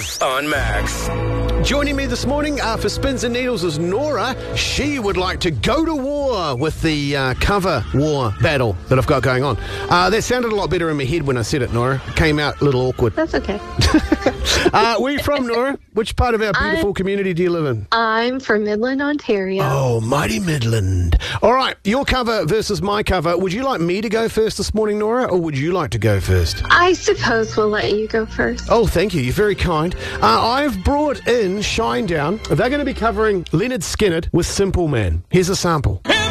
On Max. Joining me this morning for Spins and Needles is Nora. She would like to go to war with the cover war battle that I've got going on. That sounded a lot better in my head when I said it, Nora. It came out a little awkward. That's okay. Where are you from, Nora? Which part of our beautiful community do you live in? I'm from Midland, Ontario. Oh, mighty Midland. All right, your cover versus my cover. Would you like me to go first this morning, Nora, or would you like to go first? I suppose we'll let you go first. Oh, thank you. You're very kind. I've brought in Shinedown. They're going to be covering Leonard Skinner with Simple Man. Here's a sample.